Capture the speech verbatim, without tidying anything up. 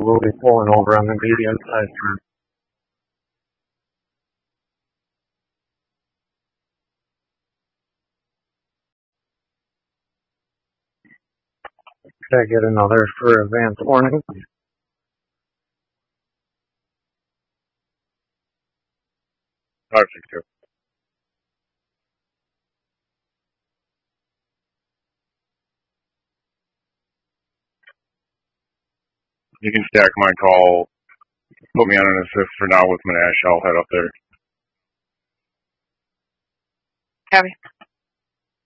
we'll be pulling over on the median side. Could I get another for advance warning? five six two. You can stack my call. Put me on an assist for now with Monash. I'll head up there. Copy.